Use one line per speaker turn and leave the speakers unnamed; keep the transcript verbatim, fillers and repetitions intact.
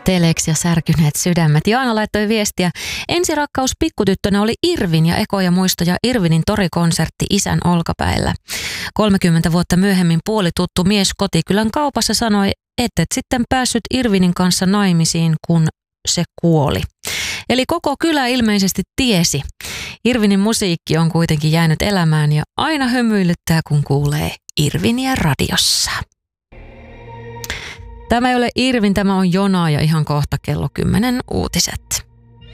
Telex ja särkyneet sydämet. Jaana laittoi viestiä. Ensirakkaus pikkutyttönä oli Irvin ja ekoja muistoja Irvinin torikonsertti isän olkapäillä. kolmekymmentä vuotta myöhemmin puolituttu mies kotikylän kaupassa sanoi, että et sitten päässyt Irvinin kanssa naimisiin, kun se kuoli. Eli koko kylä ilmeisesti tiesi. Irvinin musiikki on kuitenkin jäänyt elämään ja aina hymyilyttää, kun kuulee Irviniä radiossa. Tämä ei ole Irvin, tämä on Jona ja ihan kohta kello kymmenen uutiset.